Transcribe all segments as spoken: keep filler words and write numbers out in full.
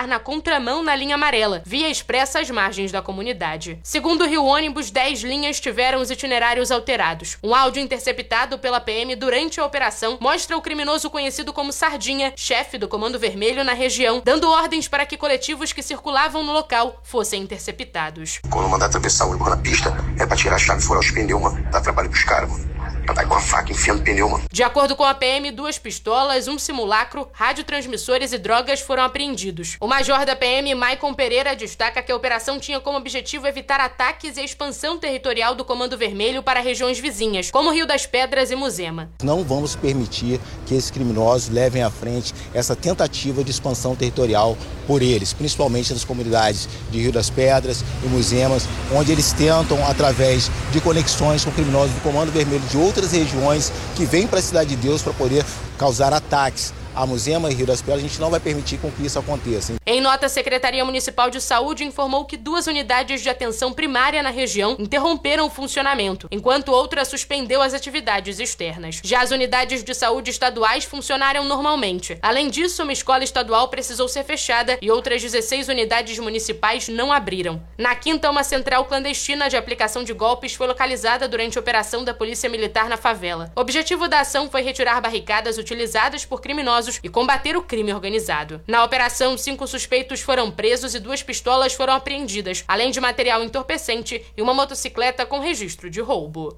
Militar na contramão na linha amarela, via expressa às margens da comunidade. Segundo o Rio Ônibus, dez linhas tiveram os itinerários alterados. Um áudio interceptado pela P M durante a operação mostra o criminoso conhecido como Sardinha, chefe do Comando Vermelho na região, dando ordens para que coletivos que circulavam no local fossem interceptados. Quando mandar atravessar o ônibus na pista, é pra tirar a chave e furar os pneus, mano. Dá trabalho pros caras, mano. Pra dar com a faca enfiando pneu, mano. De acordo com a P M, duas pistolas, um simulacro, radiotransmissores e drogas foram apreendidos. O major da P M, Maicon Pereira, destaca que a operação tinha como objetivo evitar ataques e a expansão territorial do Comando Vermelho para regiões vizinhas, como Rio das Pedras e Muzema. Não vamos permitir que esses criminosos levem à frente essa tentativa de expansão territorial por eles, principalmente nas comunidades de Rio das Pedras e Muzemas, onde eles tentam, através de conexões com criminosos do Comando Vermelho de outras regiões, que vêm para a Cidade de Deus para poder causar ataques a Muzema e Rio das Pedras. A gente não vai permitir com que isso aconteça. Em nota, a Secretaria Municipal de Saúde informou que duas unidades de atenção primária na região interromperam o funcionamento, enquanto outra suspendeu as atividades externas. Já as unidades de saúde estaduais funcionaram normalmente. Além disso, uma escola estadual precisou ser fechada e outras dezesseis unidades municipais não abriram. Na quinta, uma central clandestina de aplicação de golpes foi localizada durante a operação da Polícia Militar na favela. O objetivo da ação foi retirar barricadas utilizadas por criminosos e combater o crime organizado. Na operação, cinco suspeitos foram presos e duas pistolas foram apreendidas, além de material entorpecente e uma motocicleta com registro de roubo.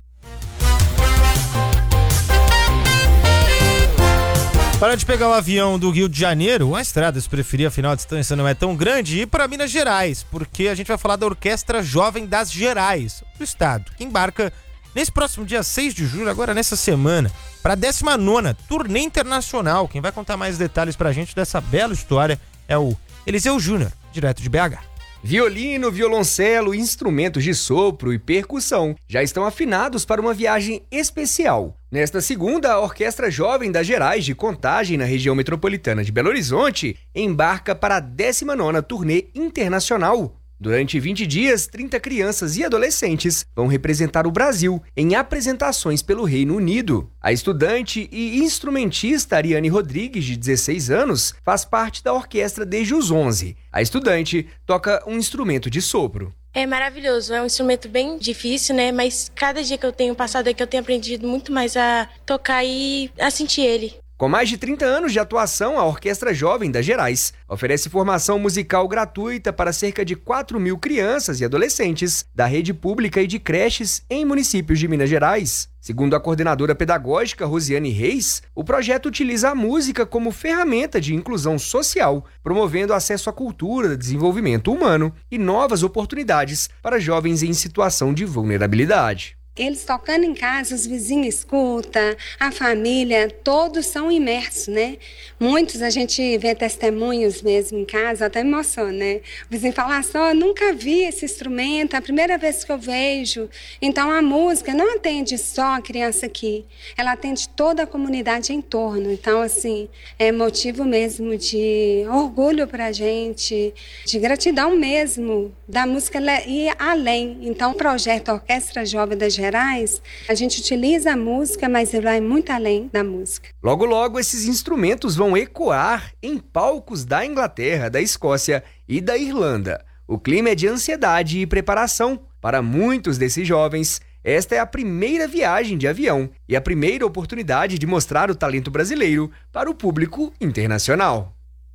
Para de pegar o avião do Rio de Janeiro, a estrada, se preferir, afinal a distância não é tão grande, e ir para Minas Gerais, porque a gente vai falar da Orquestra Jovem das Gerais, do estado, que embarca nesse próximo dia seis de julho, agora nessa semana, para a décima nona Turnê Internacional. Quem vai contar mais detalhes pra gente dessa bela história é o Eliseu Júnior, direto de B H. Violino, violoncelo, instrumentos de sopro e percussão já estão afinados para uma viagem especial. Nesta segunda, a Orquestra Jovem das Gerais de Contagem, na região metropolitana de Belo Horizonte, embarca para a décima nona Turnê Internacional. Durante vinte dias, trinta crianças e adolescentes vão representar o Brasil em apresentações pelo Reino Unido. A estudante e instrumentista Ariane Rodrigues, de dezesseis anos, faz parte da orquestra desde os onze. A estudante toca um instrumento de sopro. É maravilhoso, é um instrumento bem difícil, né? Mas cada dia que eu tenho passado aqui, eu tenho aprendido muito mais a tocar e a sentir ele. Com mais de trinta anos de atuação, a Orquestra Jovem das Gerais oferece formação musical gratuita para cerca de quatro mil crianças e adolescentes da rede pública e de creches em municípios de Minas Gerais. Segundo a coordenadora pedagógica Rosiane Reis, o projeto utiliza a música como ferramenta de inclusão social, promovendo acesso à cultura, desenvolvimento humano e novas oportunidades para jovens em situação de vulnerabilidade. Eles tocando em casa, os vizinhos escutam, a família, todos são imersos, né? Muitos a gente vê testemunhos mesmo em casa, até emociona, né? O vizinho fala assim, oh, eu nunca vi esse instrumento, é a primeira vez que eu vejo. Então a música não atende só a criança aqui, ela atende toda a comunidade em torno. Então, assim, é motivo mesmo de orgulho pra gente, de gratidão mesmo, da música ir além. Então o projeto Orquestra Jovem das Gerais, a gente utiliza a música, mas ele vai muito além da música. Logo, logo, esses instrumentos vão ecoar em palcos da Inglaterra, da Escócia e da Irlanda. O clima é de ansiedade e preparação. Para muitos desses jovens, esta é a primeira viagem de avião e a primeira oportunidade de mostrar o talento brasileiro para o público internacional.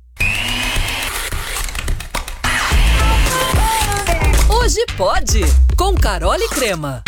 Hoje pode, com Carol e Crema.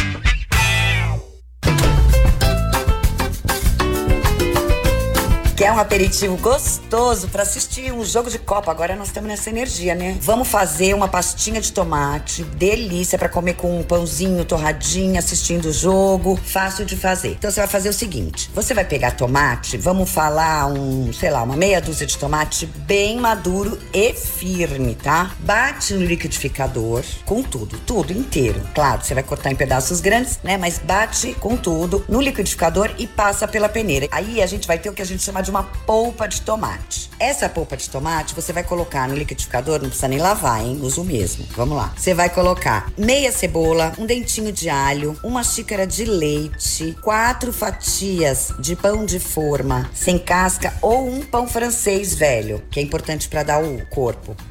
Quer um aperitivo gostoso para assistir um jogo de Copa? Agora nós estamos nessa energia, né? Vamos fazer uma pastinha de tomate, delícia para comer com um pãozinho, torradinha, assistindo o jogo, fácil de fazer. Então você vai fazer o seguinte, você vai pegar tomate, vamos falar um, sei lá, uma meia dúzia de tomate bem maduro e firme, tá? Bate no liquidificador com tudo, tudo inteiro. Claro, você vai cortar em pedaços grandes, né? Mas bate com tudo no liquidificador e passa pela peneira. Aí a gente vai ter o que a gente chama de uma polpa de tomate. Essa polpa de tomate você vai colocar no liquidificador, não precisa nem lavar, hein? Uso mesmo. Vamos lá. Você vai colocar meia cebola, um dentinho de alho, uma xícara de leite, quatro fatias de pão de forma sem casca ou um pão francês velho, que é importante para dar o corpo.